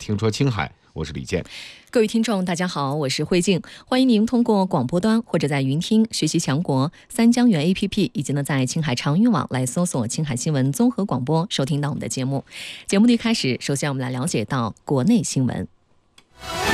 听说青海，我是李健。 各位听众大家好，我是慧静，欢迎您通过广播端或者在云听学习强国三江源 APP 以及在青海长运网来搜索青海新闻综合广播，收听到我们的节目。节目的一开始，首先我们来了解到国内新闻。